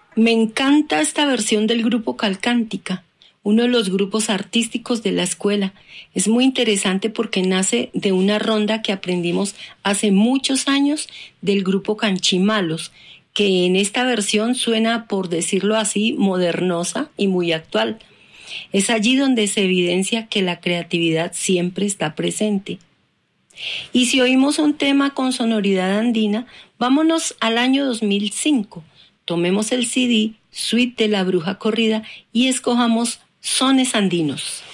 Me encanta esta versión del grupo Calcántica, uno de los grupos artísticos de la escuela. Es muy interesante porque nace de una ronda que aprendimos hace muchos años del grupo Canchimalos, que en esta versión suena, por decirlo así, modernosa y muy actual. Es allí donde se evidencia que la creatividad siempre está presente. Y si oímos un tema con sonoridad andina, vámonos al año 2005. Tomemos el CD Suite de la Bruja Corrida y escojamos Sones Andinos.